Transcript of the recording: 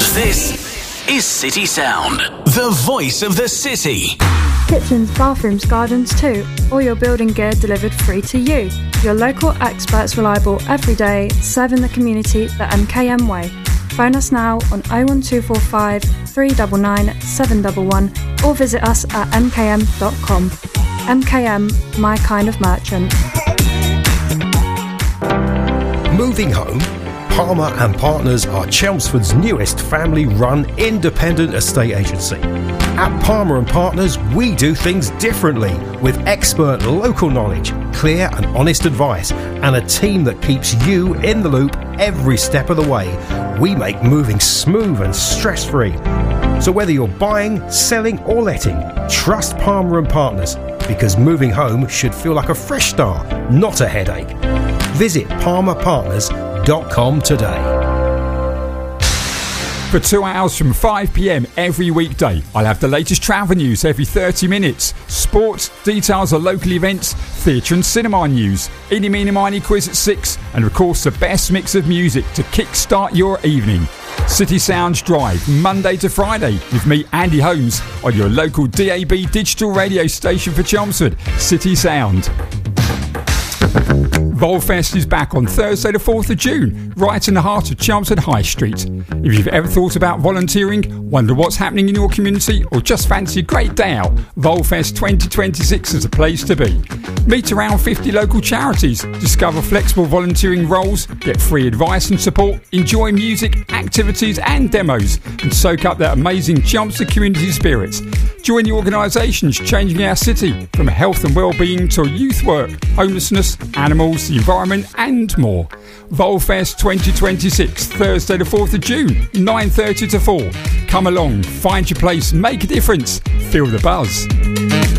This is City Sound, the voice of the city. Kitchens, bathrooms, gardens too. All your building gear delivered free to you. Your local experts reliable every day, serving the community the MKM way. Phone us now on 01245 399 711 or visit us at mkm.com. MKM, my kind of merchant. Moving home? Palmer and Partners are Chelmsford's newest family-run independent estate agency. At Palmer and Partners, we do things differently with expert local knowledge, clear and honest advice, and a team that keeps you in the loop every step of the way. We make moving smooth and stress-free. So whether you're buying, selling or letting, trust Palmer and Partners, because moving home should feel like a fresh start, not a headache. Visit palmerpartners.com today. For 2 hours from 5 p.m. every weekday, I'll have the latest travel news every 30 minutes, sports, details of local events, theatre and cinema news, Eeny Meeny Miny quiz at 6, and of course the best mix of music to kickstart your evening. City Sounds Drive, Monday to Friday, with me, Andy Holmes, on your local DAB digital radio station for Chelmsford, City Sound. Volfest is back on Thursday the 4th of June, right in the heart of Chelmsford High Street. If you've ever thought about volunteering, wonder what's happening in your community, or just fancy a great day out, Volfest 2026 is the place to be. Meet around 50 local charities, discover flexible volunteering roles, get free advice and support, enjoy music, activities and demos, and soak up that amazing Chelmsford community spirit. Join the organisations changing our city, from health and wellbeing to youth work, homelessness, animals, the environment and more. Volfest 2026, Thursday the 4th of June, 9:30 to 4. Come along, find your place, make a difference, feel the buzz.